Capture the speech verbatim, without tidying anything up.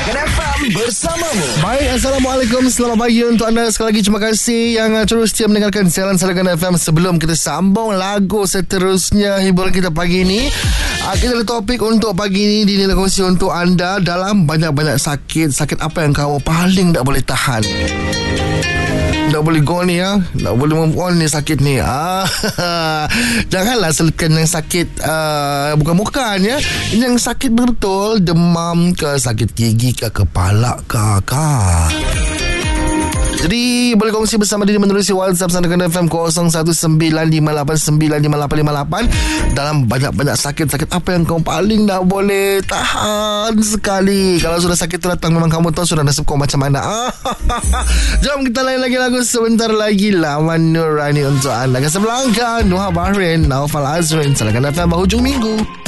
Silakan F M bersamamu. Baik, Assalamualaikum. Selamat pagi untuk anda. Sekali lagi terima kasih yang uh, terus setia mendengarkan siaran Silakan F M. Sebelum kita sambung lagu seterusnya hiburan kita pagi ini, uh, kita ada topik untuk pagi ini dinilai kongsi untuk anda. Dalam banyak-banyak sakit, sakit apa yang kamu paling tak boleh tahan? Tak boleh go ni ya, tak boleh move on ni sakit ni. Ah, janganlah selekan yang sakit uh, bukan-bukan ya. Yang sakit betul, demam ke, sakit gigi ke, kepala ke, ke. Jadi boleh kongsi bersama diri menerusi WhatsApp Silakan F M kosong satu sembilan lima lapan sembilan lima lapan lima lapan. Dalam banyak-banyak sakit-sakit apa yang kau paling tak boleh tahan sekali? Kalau sudah sakit tu datang, memang kamu tahu sudah nasib kau macam mana. Jom kita lain lagi lagu sebentar lagi. Lawan Nurani untuk anda. Casablanca, Nuha Bahrain, Naufal Azrin. Silakan F M berhujung minggu.